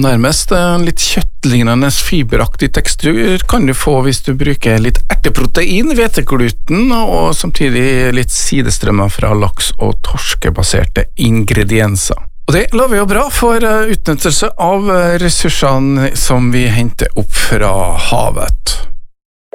nærmest en litt kjøttlignende fiberaktig tekstur kan du få hvis du bruker litt erteprotein, hvetegluten og samtidig litt sidestrømmer fra laks- og torskebaserte ingredienser. Og det lover jo bra for utnyttelse av ressursene som vi henter opp fra havet.